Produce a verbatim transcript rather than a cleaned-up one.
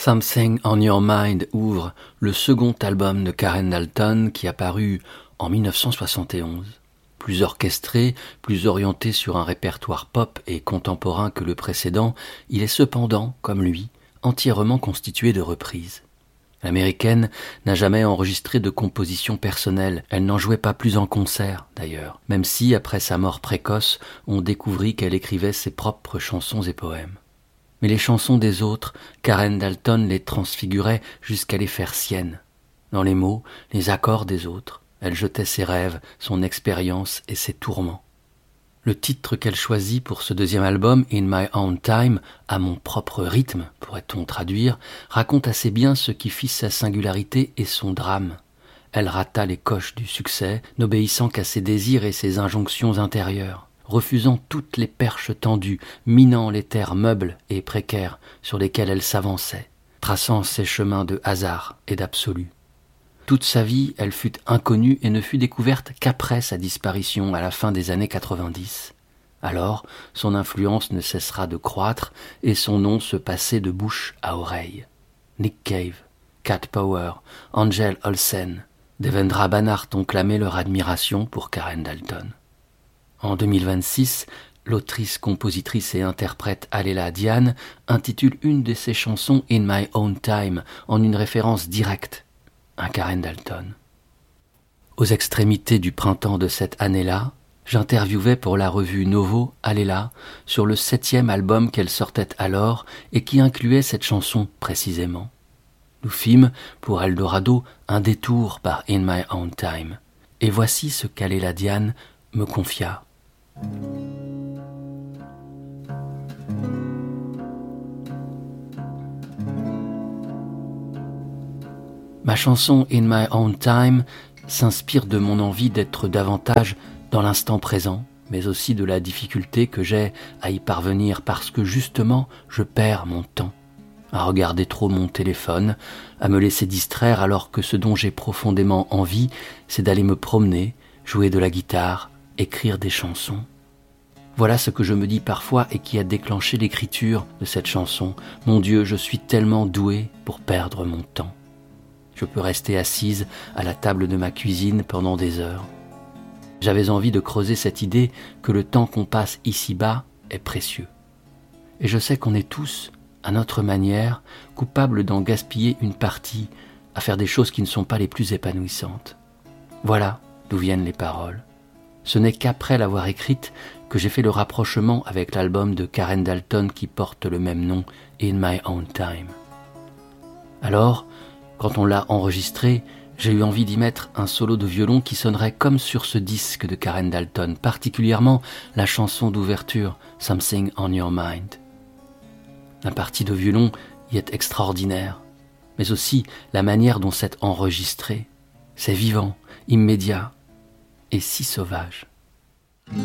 Something on Your Mind ouvre le second album de Karen Dalton qui a paru en dix-neuf cent soixante et onze. Plus orchestré, plus orienté sur un répertoire pop et contemporain que le précédent, il est cependant, comme lui, entièrement constitué de reprises. L'américaine n'a jamais enregistré de composition personnelle, elle n'en jouait pas plus en concert d'ailleurs, même si, après sa mort précoce, on découvrit qu'elle écrivait ses propres chansons et poèmes. Mais les chansons des autres, Karen Dalton les transfigurait jusqu'à les faire siennes. Dans les mots, les accords des autres, elle jetait ses rêves, son expérience et ses tourments. Le titre qu'elle choisit pour ce deuxième album, In My Own Time, à mon propre rythme, pourrait-on traduire, raconte assez bien ce qui fit sa singularité et son drame. Elle rata les coches du succès, n'obéissant qu'à ses désirs et ses injonctions intérieures, refusant toutes les perches tendues, minant les terres meubles et précaires sur lesquelles elle s'avançait, traçant ses chemins de hasard et d'absolu. Toute sa vie, elle fut inconnue et ne fut découverte qu'après sa disparition à la fin des années quatre-vingt-dix. Alors, son influence ne cessera de croître et son nom se passait de bouche à oreille. Nick Cave, Cat Power, Angel Olsen, Devendra Banhart ont clamé leur admiration pour Karen Dalton. En deux mille vingt-six, l'autrice, compositrice et interprète Alela Diane intitule une de ses chansons In My Own Time en une référence directe à Karen Dalton. Aux extrémités du printemps de cette année-là, j'interviewais pour la revue Novo Alela sur le septième album qu'elle sortait alors et qui incluait cette chanson précisément. Nous fîmes, pour Eldorado, un détour par In My Own Time. Et voici ce qu'Alela Diane me confia. Ma chanson In My Own Time s'inspire de mon envie d'être davantage dans l'instant présent, mais aussi de la difficulté que j'ai à y parvenir parce que justement je perds mon temps, à regarder trop mon téléphone, à me laisser distraire alors que ce dont j'ai profondément envie, c'est d'aller me promener, jouer de la guitare, écrire des chansons. Voilà ce que je me dis parfois et qui a déclenché l'écriture de cette chanson. Mon Dieu, je suis tellement doué pour perdre mon temps. Je peux rester assise à la table de ma cuisine pendant des heures. J'avais envie de creuser cette idée que le temps qu'on passe ici-bas est précieux. Et je sais qu'on est tous, à notre manière, coupables d'en gaspiller une partie, à faire des choses qui ne sont pas les plus épanouissantes. Voilà d'où viennent les paroles. Ce n'est qu'après l'avoir écrite que j'ai fait le rapprochement avec l'album de Karen Dalton qui porte le même nom, In My Own Time. Alors, quand on l'a enregistré, j'ai eu envie d'y mettre un solo de violon qui sonnerait comme sur ce disque de Karen Dalton, particulièrement la chanson d'ouverture Something on Your Mind. La partie de violon y est extraordinaire, mais aussi la manière dont c'est enregistré. C'est vivant, immédiat et si sauvage.